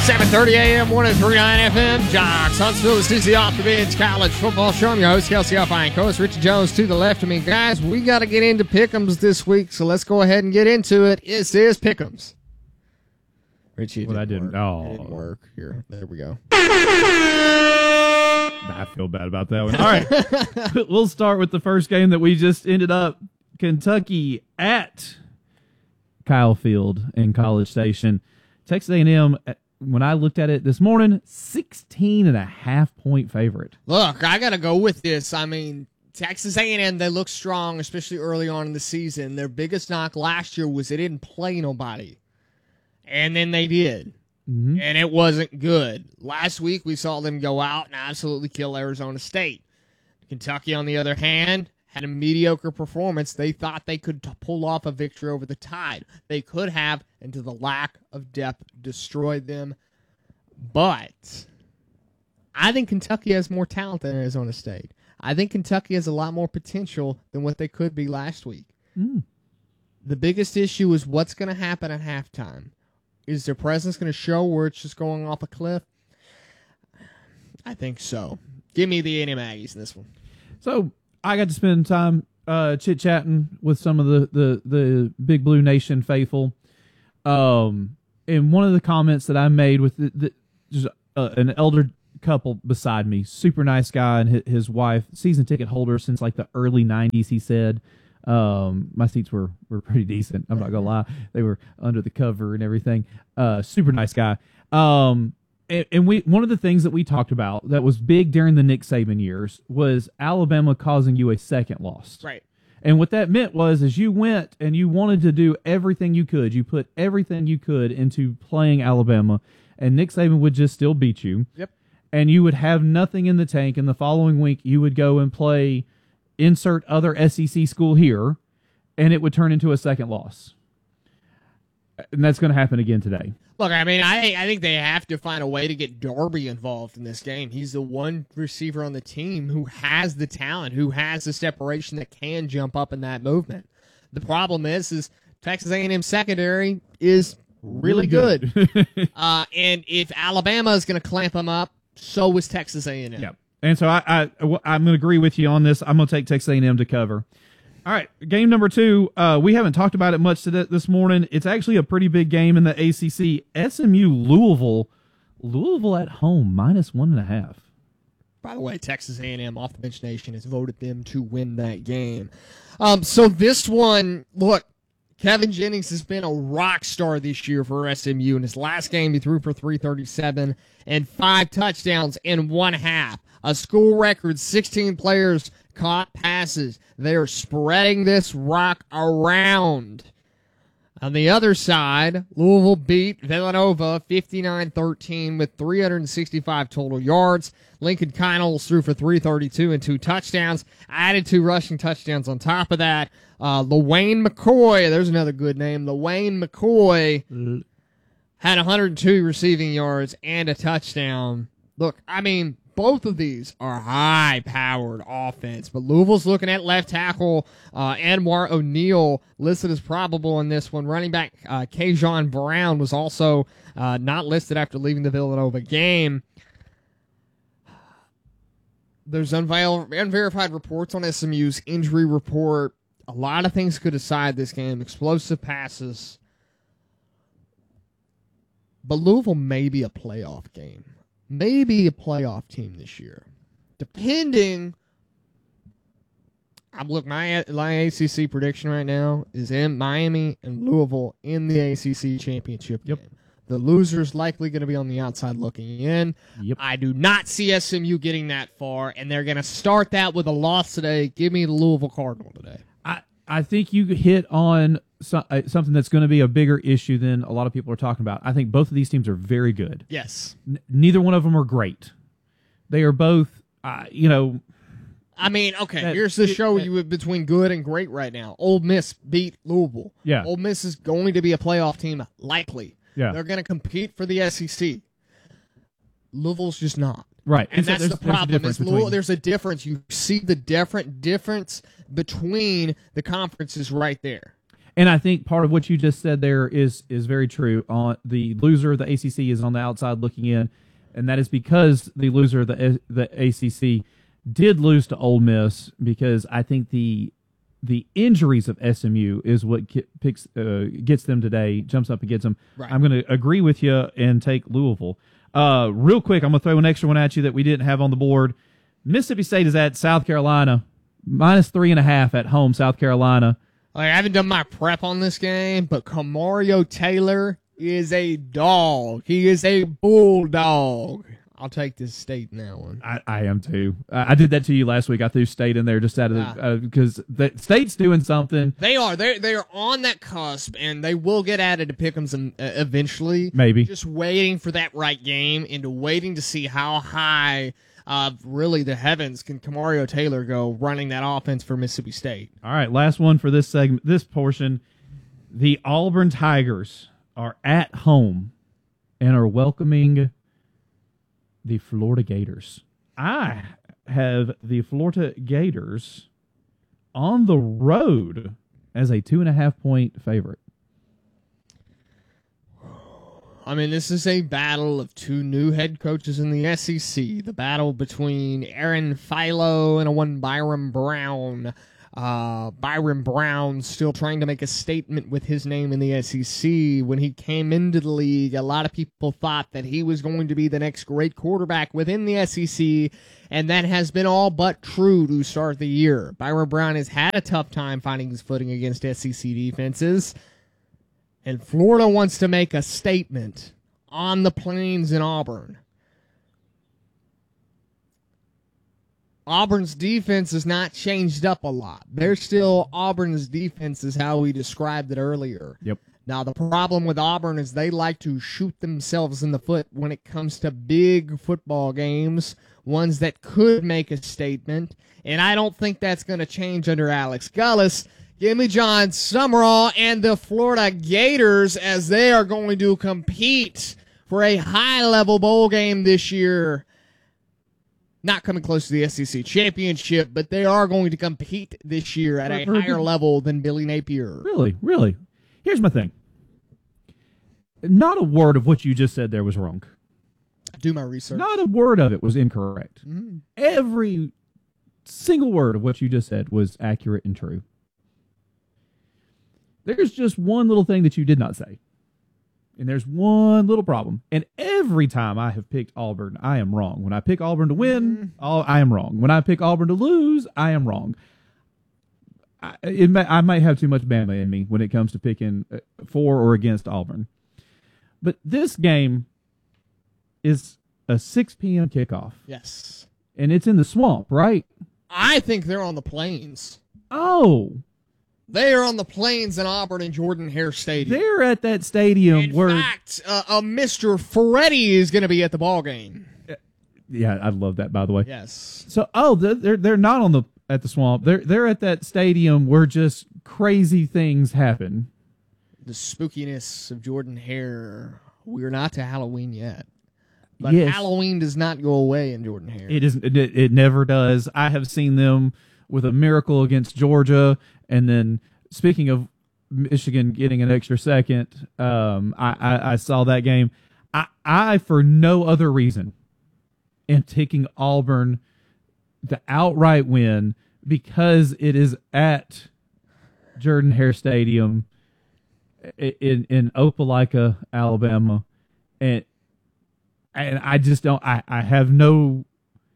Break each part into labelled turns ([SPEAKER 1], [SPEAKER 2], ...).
[SPEAKER 1] 7:30 a.m., 103.9 FM, Jocks, Huntsville. This is the Off the Bench College Football Show. I'm your host, Kelsey Alpine Coast. Richard Jones to the left of me. Guys, we got to get into Pick'ems this week, so let's go ahead and get into it. This is Pick'ems. Richie, it didn't work. Here, there we go.
[SPEAKER 2] I feel bad about that one. All right, we'll start with the first game that we just ended up. Kentucky at Kyle Field in College Station. Texas A&M, when I looked at it this morning, 16.5-point favorite.
[SPEAKER 1] Look, I got to go with this. I mean, Texas A&M, they look strong, especially early on in the season. Their biggest knock last year was they didn't play nobody. And then they did. Mm-hmm. And it wasn't good. Last week, we saw them go out and absolutely kill Arizona State. Kentucky, on the other hand, had a mediocre performance. They thought they could pull off a victory over the Tide. They could have, and to the lack of depth, destroyed them. But I think Kentucky has more talent than Arizona State. I think Kentucky has a lot more potential than what they could be last week. The biggest issue is what's going to happen at halftime. Is their presence going to show where it's just going off a cliff? I think so. Give me the A&M Aggies in this one.
[SPEAKER 2] So I got to spend time chit-chatting with some of the Big Blue Nation faithful. And one of the comments that I made with just an elder couple beside me, super nice guy, and his wife, season ticket holder since like the early 90s, he said. My seats were pretty decent. I'm not gonna lie. They were under the cover and everything. Super nice guy. And one of the things that we talked about that was big during the Nick Saban years was Alabama causing you a second loss.
[SPEAKER 1] Right.
[SPEAKER 2] And what that meant was, as you went and you wanted to do everything you could, you put everything you could into playing Alabama, and Nick Saban would just still beat you.
[SPEAKER 1] Yep.
[SPEAKER 2] And you would have nothing in the tank, and the following week you would go and play insert other SEC school here, and it would turn into a second loss. And that's going to happen again today.
[SPEAKER 1] Look, I mean, I think they have to find a way to get Darby involved in this game. He's the one receiver on the team who has the talent, who has the separation that can jump up in that movement. The problem is Texas A&M secondary is really good. And if Alabama is going to clamp them up, so is Texas A&M.
[SPEAKER 2] Yep. And so I'm going to agree with you on this. I'm going to take Texas A&M to cover. All right, game number 2. We haven't talked about it much this morning. It's actually a pretty big game in the ACC. SMU Louisville at home -1.5.
[SPEAKER 1] By the way, Texas A&M Off the Bench Nation has voted them to win that game. So this one, look, Kevin Jennings has been a rock star this year for SMU. In his last game, he threw for 337 and 5 touchdowns in 1 half. A school record, 16 players caught passes. They are spreading this rock around. On the other side, Louisville beat Villanova 59-13 with 365 total yards. Lincoln Connells threw for 332 and 2 touchdowns. Added 2 rushing touchdowns on top of that. LaWayne McCoy, there's another good name. LaWayne McCoy had 102 receiving yards and a touchdown. Look, I mean, both of these are high-powered offense, but Louisville's looking at left tackle Anwar O'Neal, listed as probable in this one. Running back Kajon Brown was also not listed after leaving the Villanova game. There's unverified reports on SMU's injury report. A lot of things could decide this game. Explosive passes. But Louisville may be a playoff game. Maybe a playoff team this year. Depending. Look, my ACC prediction right now is in Miami and Louisville in the ACC championship game. The loser's likely going to be on the outside looking in.
[SPEAKER 2] Yep.
[SPEAKER 1] I do not see SMU getting that far, and they're going to start that with a loss today. Give me the Louisville Cardinal today.
[SPEAKER 2] I think you hit on something that's going to be a bigger issue than a lot of people are talking about. I think both of these teams are very good.
[SPEAKER 1] Yes.
[SPEAKER 2] Neither one of them are great. They are both, I
[SPEAKER 1] mean, okay, here's the show between good and great right now. Ole Miss beat Louisville.
[SPEAKER 2] Yeah.
[SPEAKER 1] Ole Miss is going to be a playoff team, likely.
[SPEAKER 2] Yeah.
[SPEAKER 1] They're going to compete for the SEC. Louisville's just not.
[SPEAKER 2] Right.
[SPEAKER 1] And that's the problem. There's a difference. You see the difference between the conferences right there.
[SPEAKER 2] And I think part of what you just said there is very true. On the loser of the ACC is on the outside looking in, and that is because the loser of the ACC did lose to Ole Miss, because I think the injuries of SMU is what gets them today, jumps up and gets them.
[SPEAKER 1] Right.
[SPEAKER 2] I'm going to agree with you and take Louisville. Real quick, I'm going to throw an extra one at you that we didn't have on the board. Mississippi State is at South Carolina, -3.5 at home, South Carolina.
[SPEAKER 1] Like, I haven't done my prep on this game, but Kamario Taylor is a dog. He is a bulldog. I'll take this State in that one.
[SPEAKER 2] I am too. I did that to you last week. I threw State in there just out of because the State's doing something.
[SPEAKER 1] They are. They're on that cusp, and they will get added to Pick'ems eventually.
[SPEAKER 2] Maybe.
[SPEAKER 1] Just waiting for that right game and waiting to see how high really the heavens can Kamario Taylor go running that offense for Mississippi State.
[SPEAKER 2] All right, last one for this segment, this portion. The Auburn Tigers are at home and are welcoming the Florida Gators. I have the Florida Gators on the road as a 2.5-point favorite.
[SPEAKER 1] I mean, this is a battle of two new head coaches in the SEC. The battle between Aaron Philo and one Byron Brown. Byron Brown still trying to make a statement with his name in the SEC. When he came into the league, a lot of people thought that he was going to be the next great quarterback within the SEC, and that has been all but true to start the year. Byron Brown has had a tough time finding his footing against SEC defenses. And Florida wants to make a statement on the Plains in Auburn. Auburn's defense has not changed up a lot. They're still Auburn's defense is how we described it earlier.
[SPEAKER 2] Yep.
[SPEAKER 1] Now, the problem with Auburn is they like to shoot themselves in the foot when it comes to big football games, ones that could make a statement, and I don't think that's going to change under Alex Gullis. Give me John Summerall and the Florida Gators as they are going to compete for a high-level bowl game this year. Not coming close to the SEC championship, but they are going to compete this year at a higher level than Billy Napier.
[SPEAKER 2] Really, really. Here's my thing. Not a word of what you just said there was wrong.
[SPEAKER 1] Do my research.
[SPEAKER 2] Not a word of it was incorrect.
[SPEAKER 1] Mm-hmm.
[SPEAKER 2] Every single word of what you just said was accurate and true. There's just one little thing that you did not say. And there's one little problem. And every time I have picked Auburn, I am wrong. When I pick Auburn to win, I am wrong. When I pick Auburn to lose, I am wrong. I might have too much Bama in me when it comes to picking for or against Auburn. But this game is a 6 p.m. kickoff.
[SPEAKER 1] Yes.
[SPEAKER 2] And it's in the swamp, right?
[SPEAKER 1] I think they're on the Plains.
[SPEAKER 2] Oh.
[SPEAKER 1] They are on the Plains in Auburn and Jordan-Hare Stadium.
[SPEAKER 2] They're at that stadium
[SPEAKER 1] In fact, Mr. Ferretti is going to be at the ball game.
[SPEAKER 2] Yeah, I love that, by the way.
[SPEAKER 1] Yes.
[SPEAKER 2] So, they're not at the swamp. They're at that stadium where just crazy things happen.
[SPEAKER 1] The spookiness of Jordan-Hare. We're not to Halloween yet. But
[SPEAKER 2] yes.
[SPEAKER 1] Halloween does not go away in Jordan-Hare.
[SPEAKER 2] It never does. I have seen them with a miracle against Georgia. And then, speaking of Michigan getting an extra second, I saw that game. I for no other reason, am taking Auburn the outright win because it is at Jordan-Hare Stadium in Opelika, Alabama, and I just don't. I have no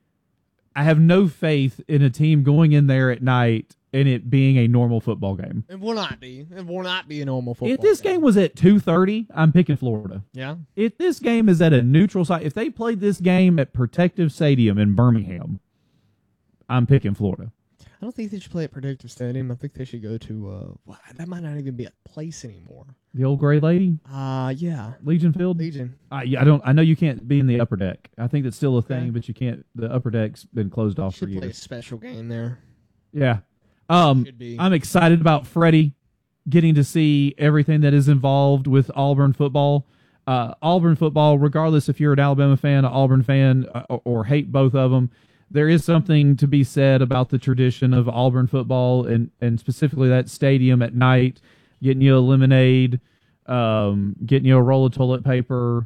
[SPEAKER 2] faith in a team going in there at night and it being a normal football game.
[SPEAKER 1] It will not be. It will not be a normal football
[SPEAKER 2] If this game was at 2:30, I'm picking Florida.
[SPEAKER 1] Yeah.
[SPEAKER 2] If this game is at a neutral site, if they played this game at Protective Stadium in Birmingham, I'm picking Florida.
[SPEAKER 1] I don't think they should play at Protective Stadium. I think they should go to, that might not even be a place anymore.
[SPEAKER 2] The old Gray Lady?
[SPEAKER 1] Yeah.
[SPEAKER 2] Legion Field?
[SPEAKER 1] Legion.
[SPEAKER 2] Yeah, I know you can't be in the upper deck. I think that's still a thing, but you can't. The upper deck's been closed off for
[SPEAKER 1] Should play a
[SPEAKER 2] years.
[SPEAKER 1] special game there.
[SPEAKER 2] Yeah.
[SPEAKER 1] Should be.
[SPEAKER 2] I'm excited about Freddie getting to see everything that is involved with Auburn football. Auburn football, regardless if you're an Alabama fan, an Auburn fan, or hate both of them, there is something to be said about the tradition of Auburn football and specifically that stadium at night. getting you a lemonade, getting you a roll of toilet paper,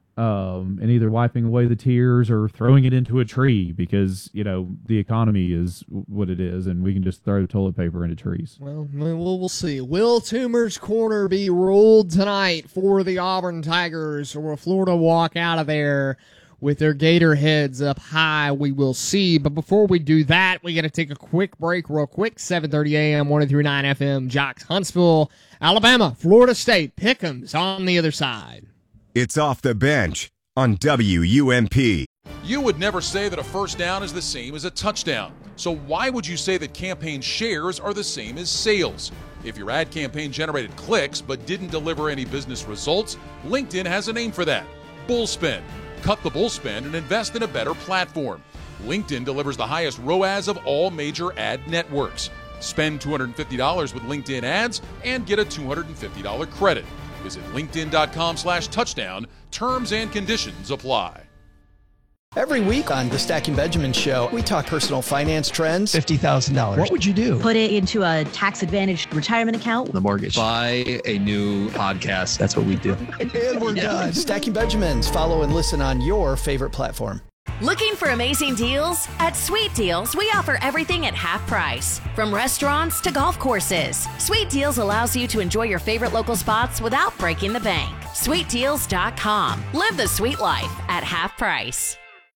[SPEAKER 2] and either wiping away the tears or throwing it into a tree because, the economy is what it is and we can just throw toilet paper into trees.
[SPEAKER 1] Well, we'll see. Will Toomer's corner be ruled tonight for the Auburn Tigers, or will Florida walk out of there with their gator heads up high? We will see. But before we do that, we got to take a quick break real quick. 7:30 a.m., 103.9 FM, Jocks, Huntsville, Alabama, Florida State, Pick'ems on the other side.
[SPEAKER 3] It's Off the Bench on WUMP.
[SPEAKER 4] You would never say that a first down is the same as a touchdown. So why would you say that campaign shares are the same as sales? If your ad campaign generated clicks but didn't deliver any business results, LinkedIn has a name for that: bullspend. Cut the bullspend and invest in a better platform. LinkedIn delivers the highest ROAS of all major ad networks. Spend $250 with LinkedIn ads and get a $250 credit. Visit linkedin.com/touchdown. Terms and conditions apply.
[SPEAKER 5] Every week on the Stacking Benjamin Show, we talk personal finance trends.
[SPEAKER 6] $50,000.
[SPEAKER 5] What would you do?
[SPEAKER 7] Put it into a tax-advantaged retirement account.
[SPEAKER 6] The mortgage. Buy a new podcast. That's what we do.
[SPEAKER 5] And we're done. Stacking Benjamins. Follow and listen on your favorite platform.
[SPEAKER 8] Looking for amazing deals? At Sweet Deals, we offer everything at half price. From restaurants to golf courses, Sweet Deals allows you to enjoy your favorite local spots without breaking the bank. SweetDeals.com. Live the sweet life at half price.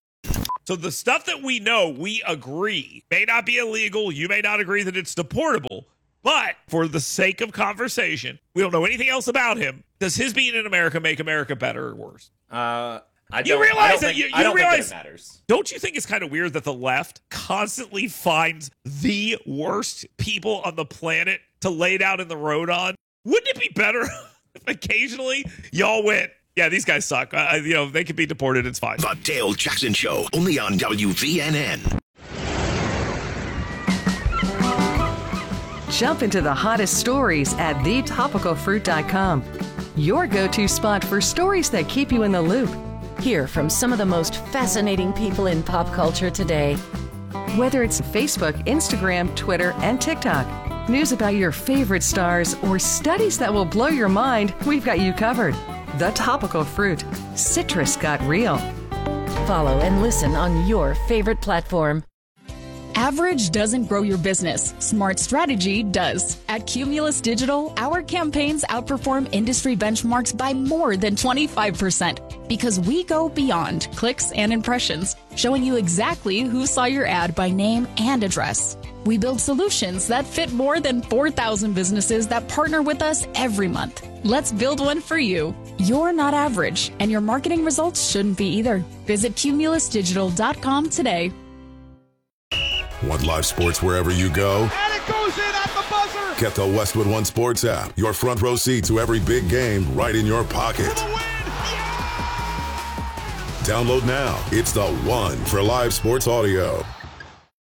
[SPEAKER 9] So the stuff that we know, we agree, may not be illegal. You may not agree that it's deportable. But for the sake of conversation, we don't know anything else about him. Does his being in America make America better or worse?
[SPEAKER 10] I don't think it matters.
[SPEAKER 9] Don't you think it's kind of weird that the left constantly finds the worst people on the planet to lay down in the road on? Wouldn't it be better if occasionally y'all went, yeah, these guys suck. They could be deported. It's fine.
[SPEAKER 11] The Dale Jackson Show, only on WVNN.
[SPEAKER 12] Jump into the hottest stories at thetopicalfruit.com. Your go-to spot for stories that keep you in the loop.
[SPEAKER 8] Hear from some of the most fascinating people in pop culture today.
[SPEAKER 12] Whether it's Facebook, Instagram, Twitter, and TikTok, news about your favorite stars, or studies that will blow your mind, we've got you covered. The Topical Fruit. Citrus got real.
[SPEAKER 8] Follow and listen on your favorite platform.
[SPEAKER 13] Average doesn't grow your business. Smart strategy does. At Cumulus Digital, our campaigns outperform industry benchmarks by more than 25% because we go beyond clicks and impressions, showing you exactly who saw your ad by name and address. We build solutions that fit more than 4,000 businesses that partner with us every month. Let's build one for you. You're not average, and your marketing results shouldn't be either. Visit cumulusdigital.com today.
[SPEAKER 14] Want live sports wherever you go?
[SPEAKER 15] And it goes in at the buzzer!
[SPEAKER 14] Get the Westwood One Sports app. Your front row seat to every big game right in your pocket.
[SPEAKER 15] For the win! Yeah!
[SPEAKER 14] Download now. It's the one for live sports audio.